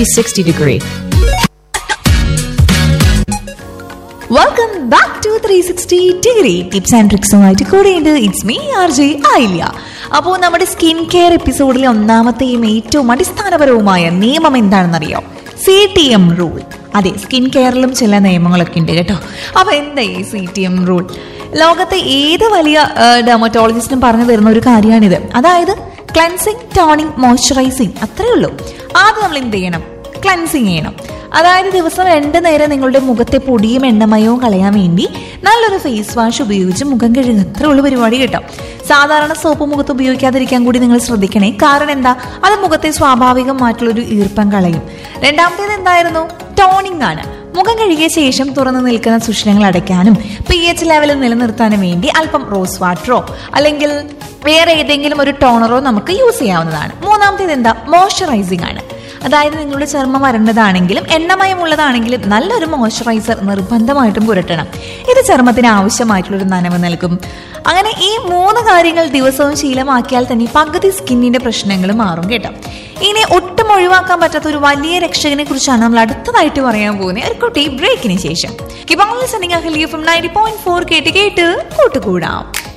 360 degree. Welcome back to 360 degree tips and ട്രിക്സുമായിട്ട് കൂടെയുണ്ട്. It's me RJ Ayilya. അപ്പോൾ നമ്മുടെ skin care എപ്പിസോഡിലെ ഒന്നാമത്തെയും ഏറ്റവും അടിസ്ഥാനപരവുമായ നിയമം എന്താണെന്നറിയോ? CTM rule. അതെ, സ്കിൻ കെയറിലും ചില നിയമങ്ങളൊക്കെ ഉണ്ട് കേട്ടോ. അപ്പോൾ എന്താ ഈ CTM റൂൾ? ലോകത്തെ ഏത് വലിയ ഡെർമറ്റോളജിസ്റ്റും പറഞ്ഞു തരുന്ന ഒരു കാര്യമാണിത്. അതായത് ക്ലൻസിങ്, ടോണിങ്, മോയ്സ്ചറൈസിങ്, അത്രയേ ഉള്ളൂ. ആദ്യം നമ്മൾ എന്ത് ചെയ്യണം? ക്ലൻസിങ് ചെയ്യണം. അതായത് ദിവസം 2 നേരം നിങ്ങളുടെ മുഖത്തെ പൊടിയും എണ്ണമയവും കളയാൻ വേണ്ടി നല്ലൊരു ഫേസ് വാഷ് ഉപയോഗിച്ച് മുഖം കഴുകുക. അത്രേ ഉള്ളൂ പരിപാടി കേട്ടോ. സാധാരണ സോപ്പ് മുഖത്ത് ഉപയോഗിക്കാതിരിക്കാൻ കൂടി നിങ്ങൾ ശ്രദ്ധിക്കണേ. കാരണം എന്താ? അത് മുഖത്തെ സ്വാഭാവികമായിട്ടുള്ളൊരു ഈർപ്പം കളയും. രണ്ടാമത്തേത് എന്തായിരുന്നു? ടോണിംഗ് ആണ്. മുഖം കഴുകിയ ശേഷം തുറന്നു നിൽക്കുന്ന സുഷിരങ്ങൾ അടയ്ക്കാനും pH ലെവലിൽ നിലനിർത്താനും വേണ്ടി അല്പം റോസ് വാട്ടറോ അല്ലെങ്കിൽ വേറെ ഏതെങ്കിലും ഒരു ടോണറോ നമുക്ക് യൂസ് ചെയ്യാവുന്നതാണ്. മൂന്നാമത്തേത് എന്താ? മോയ്സ്ചറൈസിംഗ് ആണ്. അതായത് നിങ്ങളുടെ ചർമ്മം വരണ്ടതാണെങ്കിലും എണ്ണമയമുള്ളതാണെങ്കിലും നല്ലൊരു മോയ്സ്ചറൈസർ നിർബന്ധമായിട്ടും പുരട്ടണം. ഇത് ചർമ്മത്തിന് ആവശ്യമായിട്ടുള്ളൊരു നനവ് നൽകും. അങ്ങനെ ഈ 3 കാര്യങ്ങൾ ദിവസവും ശീലമാക്കിയാൽ തന്നെ പകുതി സ്കിന്നിന്റെ പ്രശ്നങ്ങൾ മാറും കേട്ടോ. ഇനി ഒട്ടും ഒഴിവാക്കാൻ പറ്റാത്ത ഒരു വലിയ രക്ഷകനെ കുറിച്ചാണ് നമ്മൾ അടുത്തതായിട്ട് പറയാൻ പോകുന്നത്. ഒരു കുട്ടി ബ്രേക്കിന് ശേഷം. Keep on listening, Ahilya from 90.4 കേട്ട് കൂട്ടുകൂടാം.